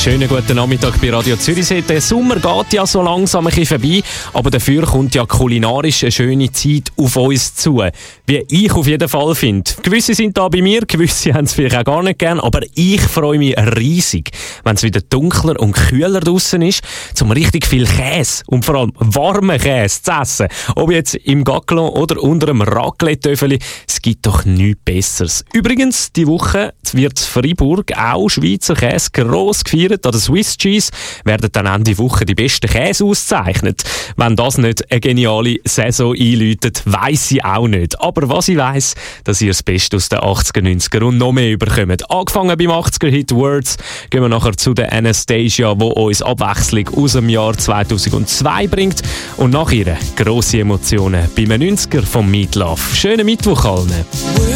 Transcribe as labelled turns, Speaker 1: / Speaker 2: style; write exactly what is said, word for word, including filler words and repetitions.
Speaker 1: Schönen guten Nachmittag bei Radio Zürichsee. Der Sommer geht ja so langsam ein bisschen vorbei, aber dafür kommt ja kulinarisch eine schöne Zeit auf uns zu. Wie ich auf jeden Fall finde. Gewisse sind da bei mir, gewisse haben es vielleicht auch gar nicht gern, aber ich freue mich riesig, wenn es wieder dunkler und kühler draussen ist, zum richtig viel Käse und vor allem warmen Käse zu essen. Ob jetzt im Gackelon oder unter einem Raclette-Töffeli, es gibt doch nichts Besseres. Übrigens, die Woche wird in Freiburg auch Schweizer Käse gross gefeiert. An der Swiss Cheese werden dann Ende Woche die besten Käse ausgezeichnet. Wenn das nicht eine geniale Saison einläutet, weiss ich auch nicht. Aber was ich weiss, dass ihr das Beste aus den achtziger, neunziger und noch mehr überkommt. Angefangen beim achtziger-Hit Words, gehen wir nachher zu der Anastasia, die uns Abwechslung aus dem Jahr zweitausendzwei bringt. Und nach ihr grosse Emotionen beim neunziger vom Meat Love. Schönen Mittwoch allen.